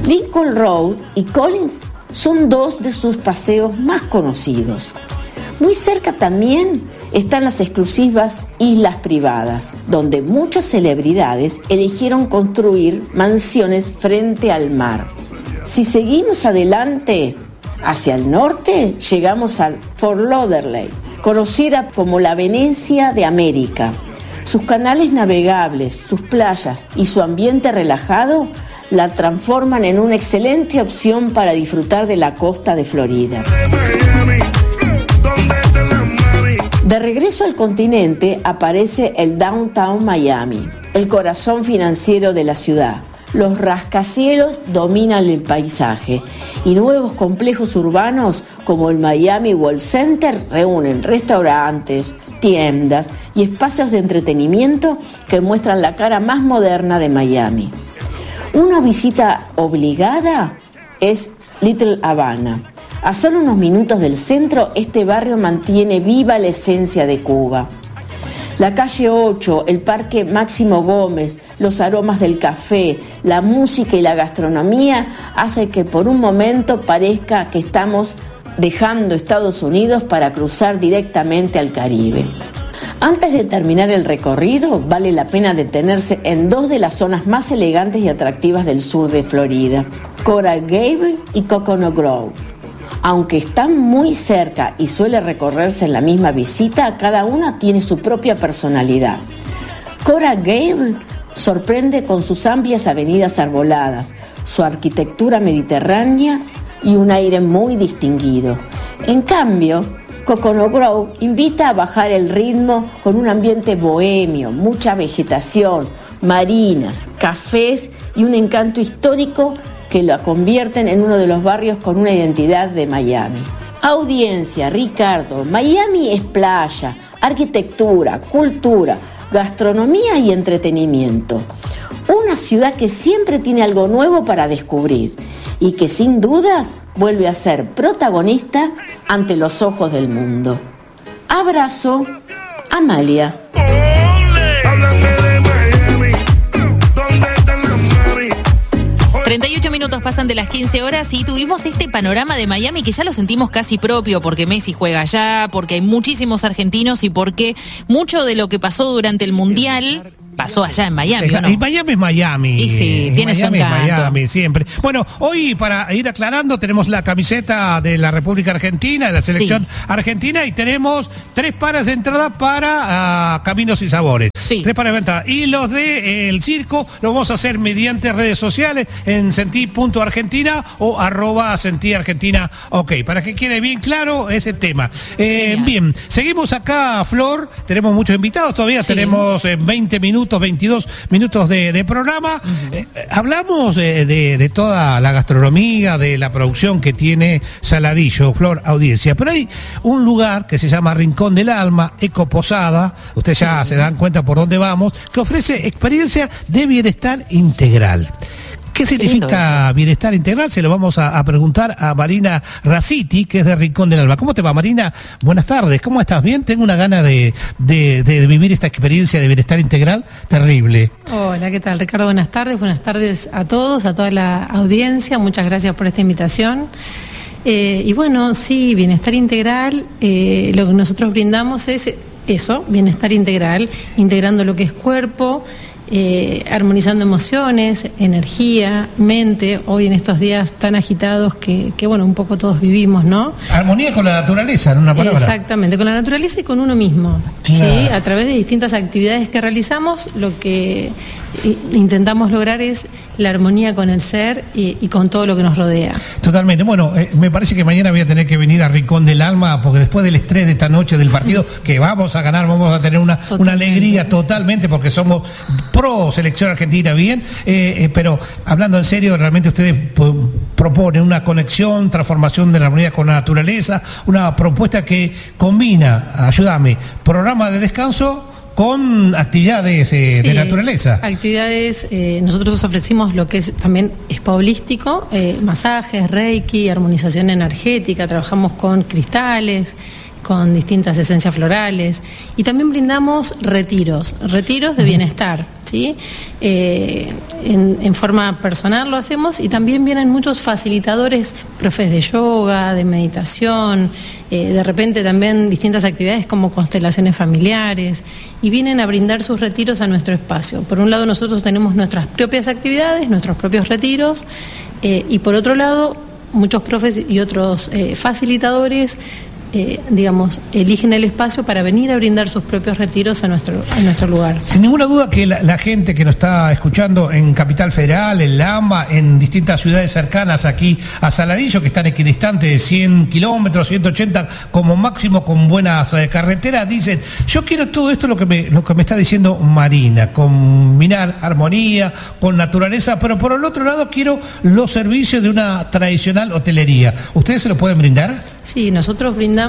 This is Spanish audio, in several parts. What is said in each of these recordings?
Lincoln Road y Collins son dos de sus paseos más conocidos. Muy cerca también están las exclusivas islas privadas, donde muchas celebridades eligieron construir mansiones frente al mar. Si seguimos adelante hacia el norte, llegamos al Fort Lauderdale, conocida como la Venecia de América. Sus canales navegables, sus playas y su ambiente relajado la transforman en una excelente opción para disfrutar de la costa de Florida. De regreso al continente aparece el Downtown Miami, el corazón financiero de la ciudad. Los rascacielos dominan el paisaje y nuevos complejos urbanos como el Miami World Center reúnen restaurantes, tiendas y espacios de entretenimiento que muestran la cara más moderna de Miami. Una visita obligada es Little Havana. A solo unos minutos del centro, este barrio mantiene viva la esencia de Cuba. La calle 8, el Parque Máximo Gómez, los aromas del café, la música y la gastronomía hacen que por un momento parezca que estamos dejando Estados Unidos para cruzar directamente al Caribe. Antes de terminar el recorrido, vale la pena detenerse en dos de las zonas más elegantes y atractivas del sur de Florida, Coral Gables y Coconut Grove. Aunque están muy cerca y suele recorrerse en la misma visita, cada una tiene su propia personalidad. Coral Gables sorprende con sus amplias avenidas arboladas, su arquitectura mediterránea y un aire muy distinguido. En cambio, Coconut Grove invita a bajar el ritmo con un ambiente bohemio, mucha vegetación, marinas, cafés y un encanto histórico que la convierten en uno de los barrios con una identidad de Miami. Audiencia, Ricardo, Miami es playa, arquitectura, cultura, gastronomía y entretenimiento. Una ciudad que siempre tiene algo nuevo para descubrir y que sin dudas vuelve a ser protagonista ante los ojos del mundo. Abrazo, Amalia. 38 minutos pasan de las 15 horas y tuvimos este panorama de Miami que ya lo sentimos casi propio porque Messi juega allá, porque hay muchísimos argentinos y porque mucho de lo que pasó durante el Mundial pasó allá en Miami, ¿o no? Y Miami es Miami. Y sí, tiene su encanto. Miami, siempre. Bueno, hoy para ir aclarando tenemos la camiseta de la República Argentina, de la selección argentina, y tenemos 3 pares de entrada para Caminos y Sabores. Sí. 3 pares de entrada. Y los de el circo lo vamos a hacer mediante redes sociales en sentí.argentina o @sentí-argentina. Ok, para que quede bien claro ese tema. Bien, seguimos acá, Flor. Tenemos muchos invitados todavía, tenemos 20 minutos. 22 minutos de programa. Hablamos de toda la gastronomía, de la producción que tiene Saladillo, Flor, audiencia. Pero hay un lugar que se llama Rincón del Alma, Ecoposada, ustedes ya se dan cuenta por dónde vamos, que ofrece experiencia de bienestar integral. ¿Qué significa bienestar integral? Se lo vamos a preguntar a Marina Razziti, que es de Rincón del Alma. ¿Cómo te va, Marina? Buenas tardes, ¿cómo estás? ¿Bien? Tengo una gana de vivir esta experiencia de bienestar integral terrible. Hola, ¿qué tal, Ricardo? Buenas tardes a todos, a toda la audiencia. Muchas gracias por esta invitación. Y bueno, sí, bienestar integral, lo que nosotros brindamos es eso, bienestar integral, integrando lo que es cuerpo, armonizando emociones, energía, mente, hoy en estos días tan agitados que bueno, un poco todos vivimos, ¿no? Armonía con la naturaleza, en una palabra. Exactamente, con la naturaleza y con uno mismo. Claro. ¿Sí? A través de distintas actividades que realizamos, lo que intentamos lograr es la armonía con el ser y con todo lo que nos rodea. Totalmente. Bueno, me parece que mañana voy a tener que venir a Rincón del Alma, porque después del estrés de esta noche del partido, que vamos a ganar, vamos a tener una alegría totalmente, porque somos pro selección argentina, bien, pero hablando en serio, realmente ustedes proponen una conexión, transformación de la armonía con la naturaleza, una propuesta que combina, ayúdame, programa de descanso con actividades de naturaleza. Actividades, nosotros ofrecimos lo que es también spa holístico, masajes, reiki, armonización energética, trabajamos con cristales, con distintas esencias florales, y también brindamos retiros de bienestar, ¿sí? En forma personal lo hacemos, y también vienen muchos facilitadores, profes de yoga, de meditación, de repente también distintas actividades como constelaciones familiares, y vienen a brindar sus retiros a nuestro espacio. Por un lado, nosotros tenemos nuestras propias actividades, nuestros propios retiros, y por otro lado, muchos profes y otros facilitadores eligen el espacio para venir a brindar sus propios retiros a nuestro lugar. Sin ninguna duda que la gente que nos está escuchando en Capital Federal, en La AMBA, en distintas ciudades cercanas aquí a Saladillo, que están equidistantes de 100 kilómetros, 180 como máximo, con buenas carreteras, dicen, yo quiero todo esto, lo que me está diciendo Marina, combinar armonía con naturaleza, pero por el otro lado quiero los servicios de una tradicional hotelería. ¿Ustedes se lo pueden brindar? Sí, nosotros brindamos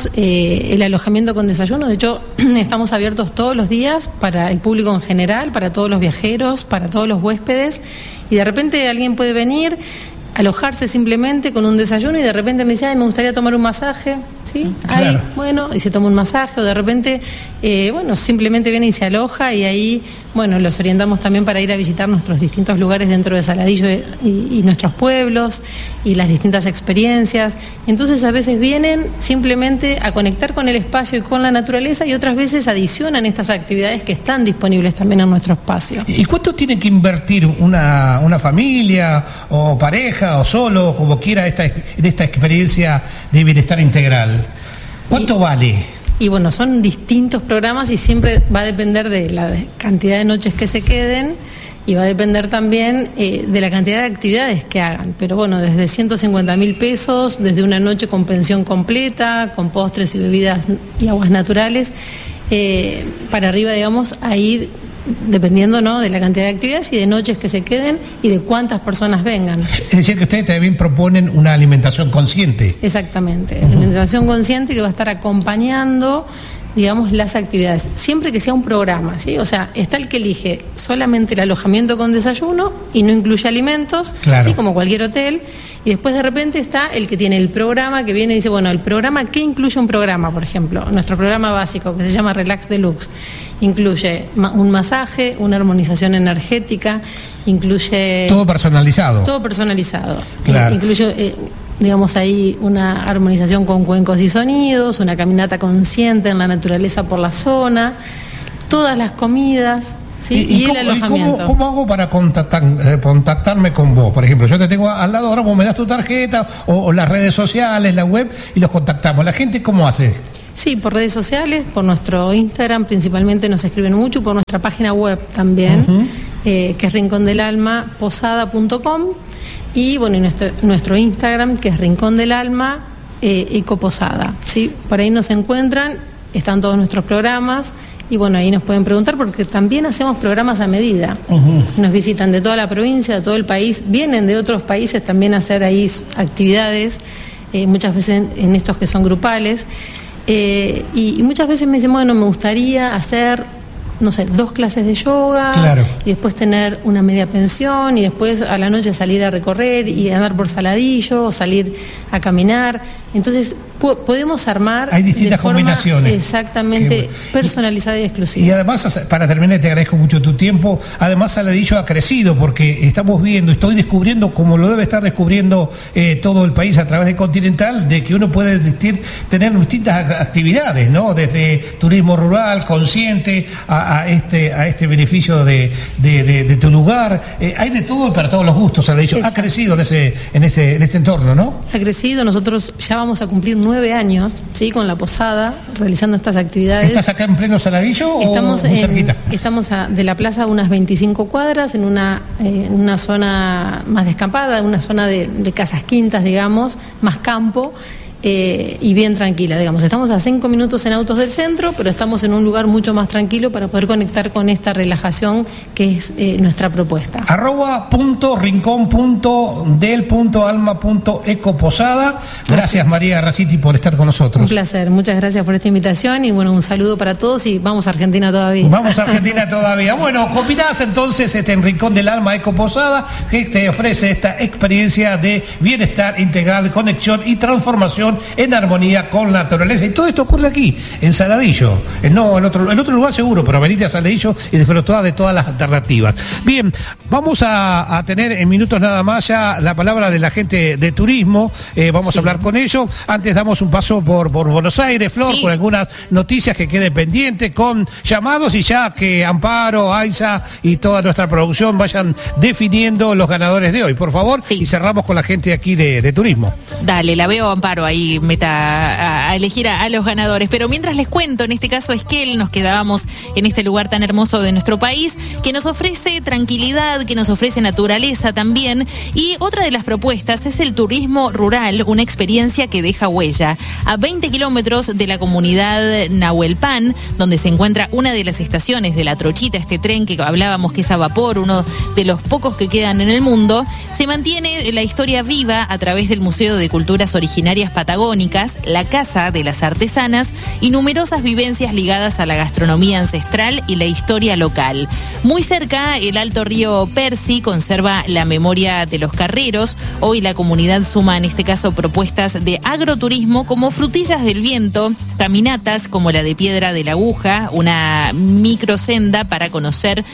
el alojamiento con desayuno. De hecho, estamos abiertos todos los días para el público en general, para todos los viajeros, para todos los huéspedes, y de repente alguien puede venir, alojarse simplemente con un desayuno, y de repente me dice, me gustaría tomar un masaje, ¿sí? Claro. Ahí, bueno, y se toma un masaje, o de repente, simplemente viene y se aloja, y ahí, los orientamos también para ir a visitar nuestros distintos lugares dentro de Saladillo y nuestros pueblos, y las distintas experiencias. Entonces, a veces vienen simplemente a conectar con el espacio y con la naturaleza, y otras veces adicionan estas actividades que están disponibles también en nuestro espacio. ¿Y cuánto tiene que invertir una familia o pareja o solo, como quiera, en esta experiencia de bienestar integral? ¿Cuánto vale? Y son distintos programas, y siempre va a depender de la cantidad de noches que se queden, y va a depender también de la cantidad de actividades que hagan. Pero desde 150.000 pesos, desde una noche con pensión completa, con postres y bebidas y aguas naturales, para arriba, ahí dependiendo, ¿no?, de la cantidad de actividades y de noches que se queden y de cuántas personas vengan. Es decir, que ustedes también proponen una alimentación consciente. Exactamente, alimentación consciente que va a estar acompañando, las actividades, siempre que sea un programa, ¿sí? O sea, está el que elige solamente el alojamiento con desayuno y no incluye alimentos, claro, ¿sí?, como cualquier hotel, y después de repente está el que tiene el programa, que viene y dice, el programa, ¿qué incluye un programa? Por ejemplo, nuestro programa básico, que se llama Relax Deluxe, incluye un masaje, una armonización energética, incluye... Todo personalizado. Todo personalizado. Claro. Incluye... ahí una armonización con cuencos y sonidos, una caminata consciente en la naturaleza por la zona, todas las comidas, ¿sí? Y el alojamiento. ¿Cómo hago para contactarme con vos? Por ejemplo, yo te tengo al lado, ahora vos me das tu tarjeta o las redes sociales, la web, y los contactamos. ¿La gente cómo hace? Sí, por redes sociales, por nuestro Instagram principalmente nos escriben mucho, por nuestra página web también, que es rincondelalmaposada.com. Y nuestro Instagram, que es Rincón del Alma Ecoposada, ¿sí? Por ahí nos encuentran, están todos nuestros programas, y ahí nos pueden preguntar, porque también hacemos programas a medida. Nos visitan de toda la provincia, de todo el país, vienen de otros países también a hacer ahí actividades, muchas veces en estos que son grupales, y muchas veces me dicen, me gustaría hacer 2 clases de yoga, claro, y después tener una media pensión, y después a la noche salir a recorrer y andar por Saladillo, o salir a caminar. Entonces podemos armar, hay distintas combinaciones, exactamente, personalizada y exclusiva. Y además, para terminar, te agradezco mucho tu tiempo. Además, Saladillo ha crecido, porque estoy descubriendo, como lo debe estar descubriendo todo el país a través de Continental, de que uno puede tener distintas actividades, ¿no? Desde turismo rural, consciente, a este beneficio de tu lugar. Hay de todo para todos los gustos, Saladillo. Ha crecido en este entorno, ¿no? Ha crecido. Nosotros ya vamos a cumplir 9 años, ¿sí?, con la posada, realizando estas actividades. ¿Estás acá en pleno Saladillo o muy cerquita? Estamos de la plaza a unas 25 cuadras, en una zona más descampada, una zona de casas quintas, más campo, y bien tranquila, Estamos a 5 minutos en autos del centro, pero estamos en un lugar mucho más tranquilo para poder conectar con esta relajación que es nuestra propuesta. @rincon.del.alma.ecoposada. Gracias, María Arraciti, por estar con nosotros. Un placer, muchas gracias por esta invitación, y un saludo para todos, y vamos a Argentina todavía. Vamos a Argentina todavía. Combinás entonces en Rincón del Alma Ecoposada, que te ofrece esta experiencia de bienestar integral, conexión y transformación alimentación en armonía con la naturaleza. Y todo esto ocurre aquí, en Saladillo. No, en otro lugar seguro, pero venite a Saladillo y disfrutá de todas las alternativas. Bien, vamos a tener en minutos nada más ya la palabra de la gente de turismo. Vamos a hablar con ellos. Antes damos un paso por Buenos Aires, Flor, con algunas noticias que queden pendientes, con llamados, y ya que Amparo, Aiza y toda nuestra producción vayan definiendo los ganadores de hoy, por favor. Y cerramos con la gente aquí de turismo. Dale, la veo Amparo ahí a elegir a los ganadores. Pero mientras les cuento, en este caso Esquel, nos quedábamos en este lugar tan hermoso de nuestro país, que nos ofrece tranquilidad, que nos ofrece naturaleza también. Y otra de las propuestas es el turismo rural, una experiencia que deja huella. A 20 kilómetros de la comunidad Nahuelpan, donde se encuentra una de las estaciones de la Trochita, este tren que hablábamos que es a vapor, uno de los pocos que quedan en el mundo, se mantiene la historia viva a través del Museo de Culturas Originarias Patagónicas, la Casa de las Artesanas y numerosas vivencias ligadas a la gastronomía ancestral y la historia local. Muy cerca, el Alto Río Percy conserva la memoria de los carreros. Hoy la comunidad suma en este caso propuestas de agroturismo como Frutillas del Viento, caminatas como la de Piedra de la Aguja, una micosenda para conocer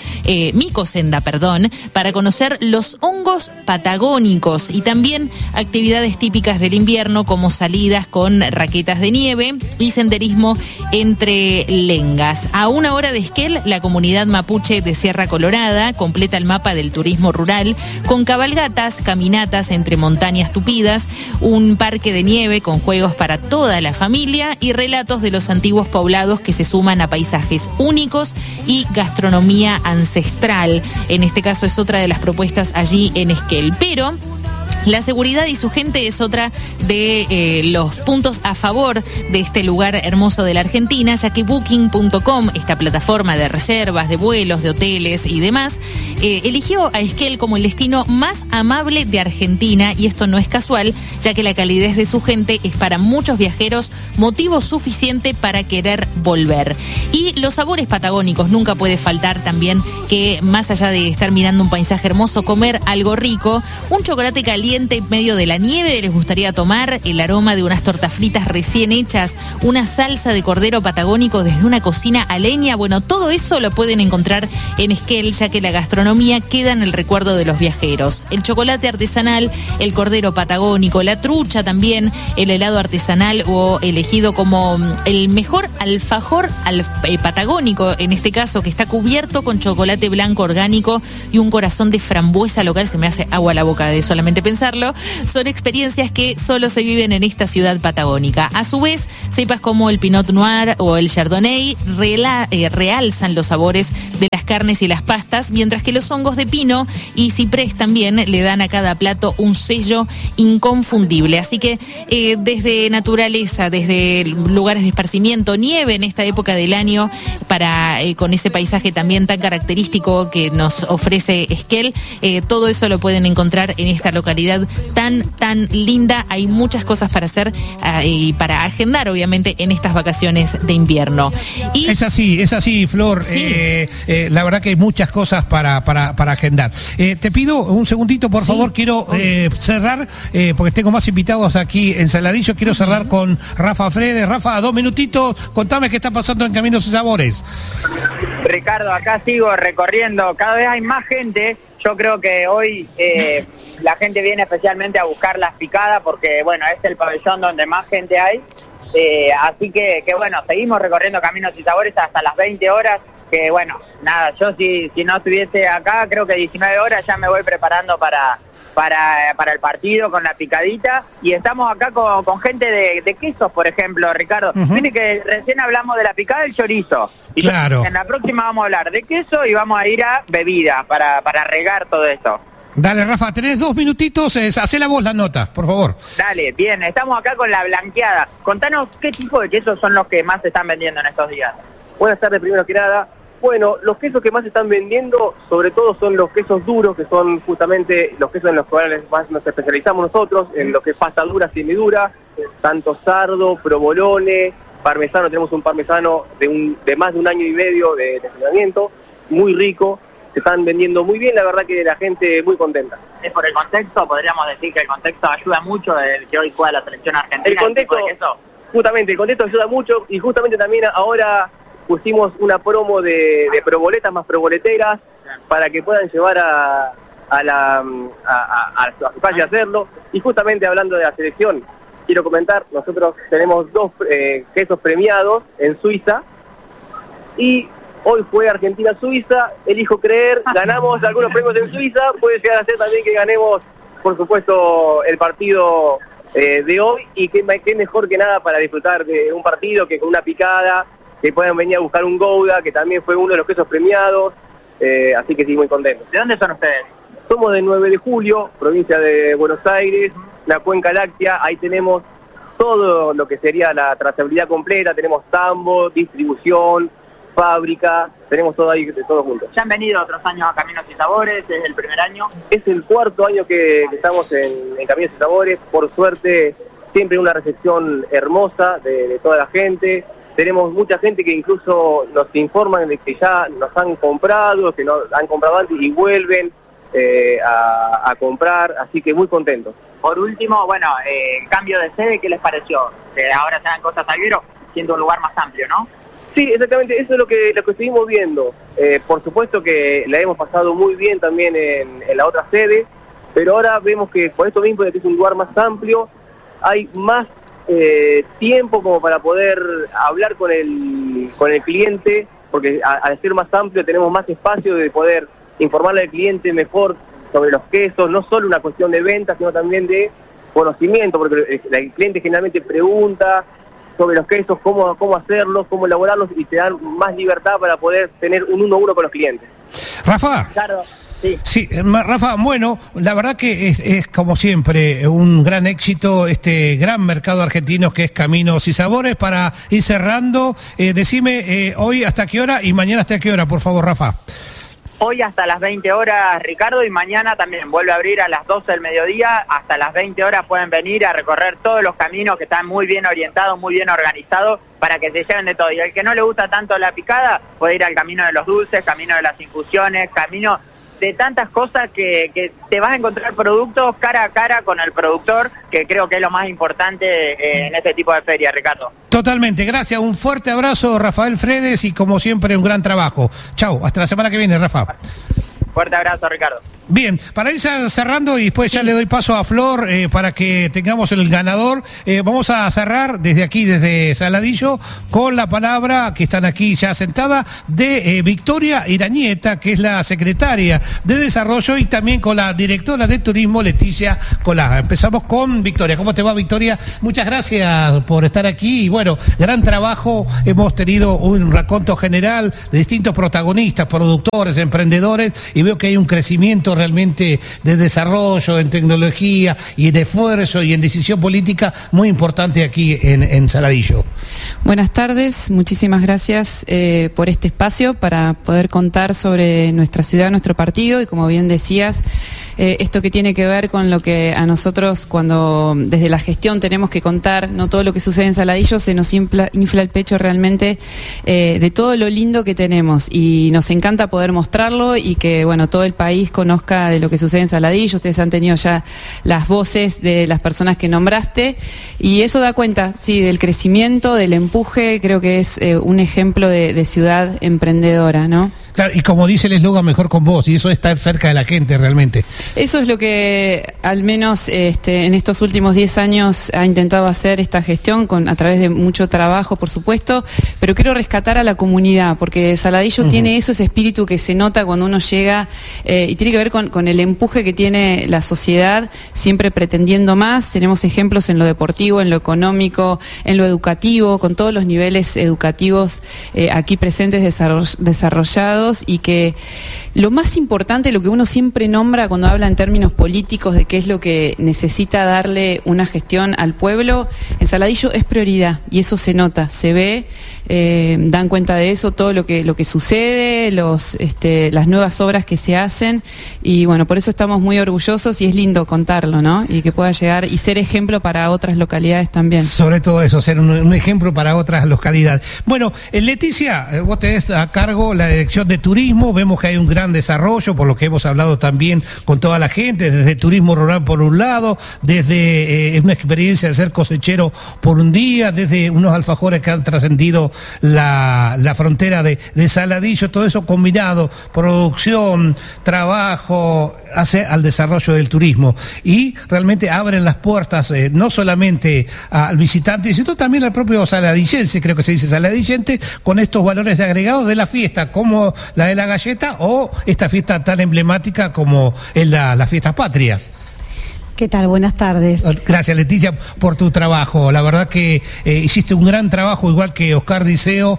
los hongos patagónicos, y también actividades típicas del invierno como salidas con raquetas de nieve y senderismo entre lengas. A 1 hora de Esquel, la comunidad mapuche de Sierra Colorada completa el mapa del turismo rural con cabalgatas, caminatas entre montañas tupidas, un parque de nieve con juegos para toda la familia y relatos de los antiguos poblados que se suman a paisajes únicos y gastronomía ancestral. En este caso es otra de las propuestas allí en Esquel. Pero la seguridad y su gente es otra de los puntos a favor de este lugar hermoso de la Argentina, ya que Booking.com, esta plataforma de reservas, de vuelos, de hoteles y demás, eligió a Esquel como el destino más amable de Argentina, y esto no es casual, ya que la calidez de su gente es para muchos viajeros motivo suficiente para querer volver. Y los sabores patagónicos, nunca puede faltar también que, más allá de estar mirando un paisaje hermoso, comer algo rico, un chocolate caliente en medio de la nieve les gustaría tomar, el aroma de unas tortas fritas recién hechas, una salsa de cordero patagónico desde una cocina a leña. Bueno, todo eso lo pueden encontrar en Esquel, ya que la gastronomía queda en el recuerdo de los viajeros. El chocolate artesanal, el cordero patagónico, la trucha también, el helado artesanal o elegido como el mejor alfajor patagónico, en este caso, que está cubierto con chocolate blanco orgánico y un corazón de frambuesa local. Se me hace agua la boca de solamente pensarlo. Son experiencias que solo se viven en esta ciudad patagónica. A su vez, cepas como el Pinot Noir o el Chardonnay realzan los sabores de las carnes y las pastas, mientras que los hongos de pino y ciprés también le dan a cada plato un sello inconfundible. Así que desde naturaleza, desde lugares de esparcimiento, nieve en esta época del año, con ese paisaje también tan característico que nos ofrece Esquel, todo eso lo pueden encontrar en esta localidad tan linda. Hay muchas cosas para hacer y para agendar, obviamente, en estas vacaciones de invierno. Y es así, Flor. Sí. La verdad que hay muchas cosas para agendar. Te pido un segundito, por favor. Quiero cerrar, porque tengo más invitados aquí en Saladillo. Quiero cerrar con Rafa Fredes. Rafa, 2 minutitos. Contame qué está pasando en Caminos y Sabores. Ricardo, acá sigo recorriendo. Cada vez hay más gente. Yo creo que hoy la gente viene especialmente a buscar las picadas porque, bueno, es el pabellón donde más gente hay. Así que bueno, seguimos recorriendo Caminos y Sabores hasta las 20 horas. Que, bueno, nada, yo si no estuviese acá, creo que 19 horas ya me voy preparando para el partido con la picadita. Y estamos acá con gente de quesos, por ejemplo, Ricardo. Mire que recién hablamos de la picada del chorizo. Y claro. En la próxima vamos a hablar de queso y vamos a ir a bebida para regar todo esto. Dale, Rafa, tenés 2 minutitos, hacela vos la nota, por favor. Dale, bien, estamos acá con la blanqueada. Contanos qué tipo de quesos son los que más se están vendiendo en estos días. Buenas tardes, primero que nada. Bueno, los quesos que más se están vendiendo, sobre todo, son los quesos duros, que son justamente los quesos en los cuales más nos especializamos nosotros, en lo que es pasta dura, semidura, tanto sardo, provolone, parmesano. Tenemos un parmesano de más de 1 año y medio de funcionamiento, muy rico. Se están vendiendo muy bien, la verdad que la gente muy contenta. ¿Es por el contexto? Podríamos decir que el contexto ayuda mucho el que hoy juega la selección argentina. El contexto, justamente, el contexto ayuda mucho y justamente también ahora pusimos una promo de proboletas más proboleteras para que puedan llevar a su calle a hacerlo. Y justamente hablando de la selección, quiero comentar, nosotros tenemos 2 quesos premiados en Suiza y hoy fue Argentina-Suiza, elijo creer, ganamos algunos premios en Suiza, puede llegar a ser también que ganemos, por supuesto, el partido de hoy, y qué mejor que nada para disfrutar de un partido que con una picada, que puedan venir a buscar un Gouda, que también fue uno de los quesos premiados, así que sí, muy contentos. ¿De dónde son ustedes? Somos del 9 de julio, provincia de Buenos Aires, la Cuenca Láctea, ahí tenemos todo lo que sería la trazabilidad completa, tenemos tambo, distribución, fábrica, tenemos todo ahí, todo junto. ¿Ya han venido otros años a Caminos y Sabores? ¿Es el primer año? Es el 4º año que estamos en Caminos y Sabores, por suerte siempre una recepción hermosa de toda la gente. Tenemos mucha gente que incluso nos informan de que ya nos han comprado, que nos han comprado antes y vuelven a comprar, así que muy contentos. Por último, bueno, el cambio de sede, ¿qué les pareció? Que ahora se dan cosas Salguero, siendo un lugar más amplio, ¿no? Sí, exactamente, eso es lo que estuvimos viendo. Por supuesto que la hemos pasado muy bien también en la otra sede, pero ahora vemos que por esto mismo, de que es un lugar más amplio, hay más tiempo como para poder hablar con el cliente, porque al ser más amplio tenemos más espacio de poder informarle al cliente mejor sobre los quesos, no solo una cuestión de venta, sino también de conocimiento, porque el cliente generalmente pregunta sobre los quesos, cómo hacerlos, cómo elaborarlos, y te dan más libertad para poder tener un 1-1 con los clientes. Rafa. Claro. Sí, Rafa, bueno, la verdad que es como siempre un gran éxito este gran mercado argentino que es Caminos y Sabores. Para ir cerrando, decime hoy hasta qué hora y mañana hasta qué hora, por favor, Rafa. Hoy hasta las 20 horas, Ricardo, y mañana también vuelve a abrir a las 12 del mediodía. Hasta las 20 horas pueden venir a recorrer todos los caminos que están muy bien orientados, muy bien organizados, para que se lleven de todo. Y al que no le gusta tanto la picada, puede ir al camino de los dulces, camino de las infusiones, camino de tantas cosas que te vas a encontrar productos cara a cara con el productor, que creo que es lo más importante en este tipo de feria, Ricardo. Totalmente, gracias, un fuerte abrazo, Rafael Fredes, y como siempre un gran trabajo. Chau, hasta la semana que viene, Rafa. Fuerte abrazo, Ricardo. Bien, para ir cerrando y después ya le doy paso a Flor para que tengamos el ganador, vamos a cerrar desde aquí, desde Saladillo, con la palabra que están aquí ya sentada de Victoria Irañeta, que es la secretaria de Desarrollo, y también con la directora de Turismo, Leticia Colá. Empezamos con Victoria. ¿Cómo te va, Victoria? Muchas gracias por estar aquí y bueno, gran trabajo. Hemos tenido un raconto general de distintos protagonistas, productores, emprendedores, y veo que hay un crecimiento realmente de desarrollo en tecnología y en esfuerzo y en decisión política muy importante aquí en Saladillo. Buenas tardes, muchísimas gracias por este espacio para poder contar sobre nuestra ciudad, nuestro partido, y como bien decías, esto que tiene que ver con lo que a nosotros cuando desde la gestión tenemos que contar, no todo lo que sucede en Saladillo, se nos infla el pecho realmente de todo lo lindo que tenemos, y nos encanta poder mostrarlo y que bueno, todo el país conozca de lo que sucede en Saladillo. Ustedes han tenido ya las voces de las personas que nombraste y eso da cuenta, sí, del crecimiento, del empuje. Creo que es un ejemplo de ciudad emprendedora, ¿no? Claro, y como dice el eslogan, mejor con vos, y eso es estar cerca de la gente realmente. Eso es lo que al menos en estos últimos 10 años ha intentado hacer esta gestión a través de mucho trabajo, por supuesto, pero quiero rescatar a la comunidad, porque Saladillo tiene eso, ese espíritu que se nota cuando uno llega y tiene que ver con el empuje que tiene la sociedad, siempre pretendiendo más. Tenemos ejemplos en lo deportivo, en lo económico, en lo educativo, con todos los niveles educativos aquí presentes, desarrollados, y que lo más importante, lo que uno siempre nombra cuando habla en términos políticos de qué es lo que necesita darle una gestión al pueblo, en Saladillo es prioridad, y eso se nota, se ve dan cuenta de eso, todo lo que sucede, las nuevas obras que se hacen, y bueno, por eso estamos muy orgullosos y es lindo contarlo, ¿no? Y que pueda llegar y ser ejemplo para otras localidades también. Sobre todo eso, ser un ejemplo para otras localidades. Bueno, Leticia, vos tenés a cargo la dirección de turismo, vemos que hay un gran desarrollo, por lo que hemos hablado también con toda la gente, desde turismo rural por un lado, desde una experiencia de ser cosechero por un día, desde unos alfajores que han trascendido la frontera de Saladillo, todo eso combinado, producción, trabajo, hace al desarrollo del turismo y realmente abren las puertas no solamente al visitante, sino también al propio saladillense, creo que se dice saladillente, con estos valores de agregados de la fiesta, como la de la galleta o esta fiesta tan emblemática como es las fiestas patrias. ¿Qué tal? Buenas tardes. Gracias, Leticia, por tu trabajo. La verdad que hiciste un gran trabajo, igual que Oscar Diceo,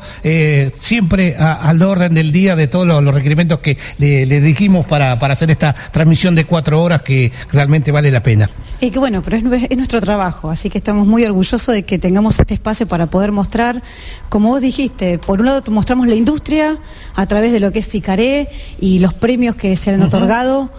siempre al orden del día de todos los requerimientos que le dijimos para hacer esta transmisión de 4 horas que realmente vale la pena. Que bueno, pero es nuestro trabajo, así que estamos muy orgullosos de que tengamos este espacio para poder mostrar, como vos dijiste, por un lado mostramos la industria a través de lo que es Sicaré y los premios que se han otorgado.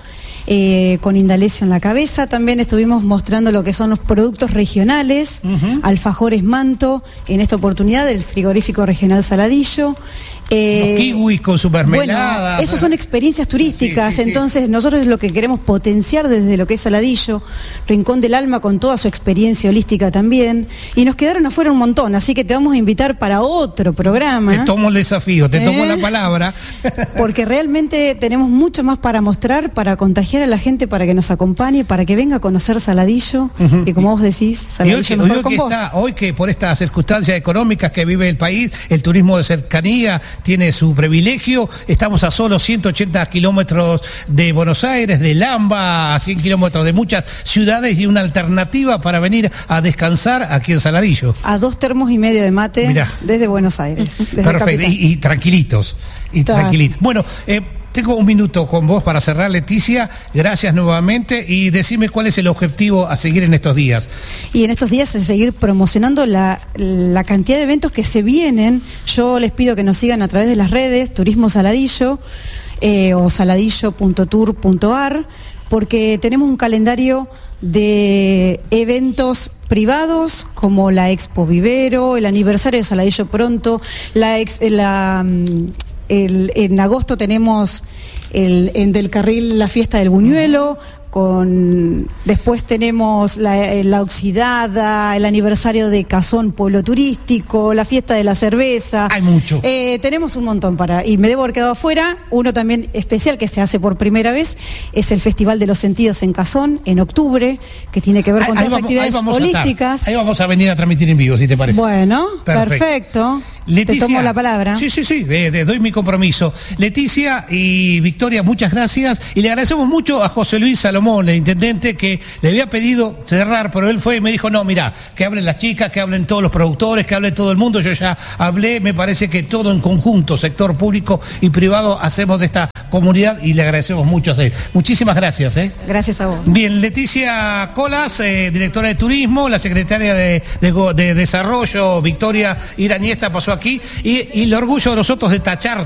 Con Indalecio en la cabeza, también estuvimos mostrando lo que son los productos regionales, alfajores Manto, en esta oportunidad del frigorífico regional Saladillo. Los kiwis con su mermelada. Bueno, esas son experiencias turísticas, entonces nosotros lo que queremos potenciar desde lo que es Saladillo, Rincón del Alma con toda su experiencia holística también, y nos quedaron afuera un montón, así que te vamos a invitar para otro programa. Te tomo el desafío, te tomo la palabra. Porque realmente tenemos mucho más para mostrar, para contagiar a la gente, para que nos acompañe, para que venga a conocer Saladillo, y como vos decís, Saladillo mejor con vos. Hoy que por estas circunstancias económicas que vive el país, el turismo de cercanía tiene su privilegio. Estamos a solo 180 kilómetros de Buenos Aires, de Lamba, a 100 kilómetros de muchas ciudades, y una alternativa para venir a descansar aquí en Saladillo. A 2,5 termos de mate. Mirá, desde Buenos Aires. Desde perfecto, y tranquilitos. Bueno, tengo un minuto con vos para cerrar, Leticia. Gracias nuevamente y decime cuál es el objetivo a seguir en estos días. Y en estos días es seguir promocionando la cantidad de eventos que se vienen. Yo les pido que nos sigan a través de las redes, Turismo Saladillo o saladillo.tour.ar, porque tenemos un calendario de eventos privados como la Expo Vivero, el aniversario de Saladillo pronto, en agosto tenemos en Del Carril la fiesta del buñuelo, después tenemos la Oxidada, el aniversario de Cazón, pueblo turístico, la fiesta de la cerveza. Hay mucho. Tenemos un montón y me debo haber quedado afuera. Uno también especial que se hace por primera vez es el Festival de los Sentidos en Cazón, en octubre, que tiene que ver con todas las actividades holísticas. Ahí vamos a venir a transmitir en vivo, si te parece. Bueno, perfecto. Leticia, te tomo la palabra. Sí, doy mi compromiso. Leticia y Victoria, muchas gracias. Y le agradecemos mucho a José Luis Salomón, el intendente, que le había pedido cerrar, pero él fue y me dijo, no, mirá, que hablen las chicas, que hablen todos los productores, que hable todo el mundo. Yo ya hablé, me parece que todo en conjunto, sector público y privado, hacemos de esta comunidad y le agradecemos mucho a él. Muchísimas gracias. Gracias a vos. Bien, Leticia Colas, directora de turismo, la secretaria de Desarrollo, Victoria Irañesta, pasó aquí, y el orgullo de nosotros de tachar